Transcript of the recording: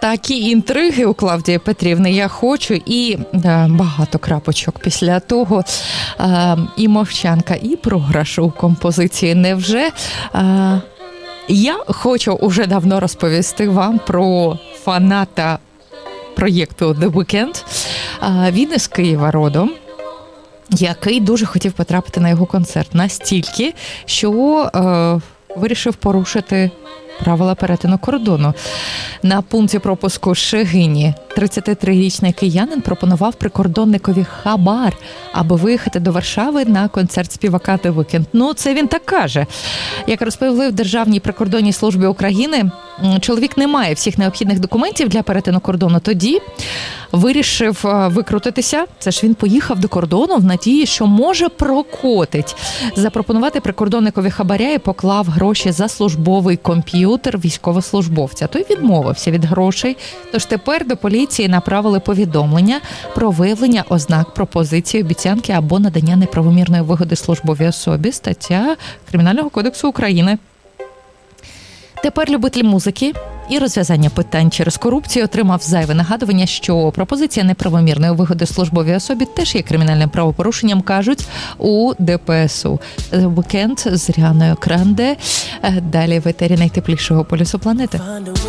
Такі інтриги у Клавдії Петрівни я хочу, і багато крапочок після того. І мовчанка, і програш у композиції «Невже?». Я хочу уже давно розповісти вам про фаната проєкту The Weeknd. Він із Києва родом, який дуже хотів потрапити на його концерт. Настільки, що вирішив порушити правила перетину кордону. На пункті пропуску Шегині 33-річний киянин пропонував прикордонникові хабар, аби виїхати до Варшави на концерт співака The Weeknd. Ну, це він так каже. Як розповіли в Державній прикордонній службі України, чоловік не має всіх необхідних документів для перетину кордону. Тоді вирішив викрутитися. Це ж він поїхав до кордону в надії, що може прокотить. Запропонувати прикордонникові хабаря і поклав гроші за службовий комп'ютер військовослужбовця. Той відмовився від грошей, тож тепер до поліції направили повідомлення про виявлення ознак пропозиції, обіцянки або надання неправомірної вигоди службовій особі. Стаття Кримінального кодексу України. Тепер любитель музики і розв'язання питань через корупцію отримав зайве нагадування, що пропозиція неправомірної вигоди службовій особі теж є кримінальним правопорушенням, кажуть у ДПСУ. The Weeknd з Ріаною Гранде. Далі в етері найтеплішого полюсу планети.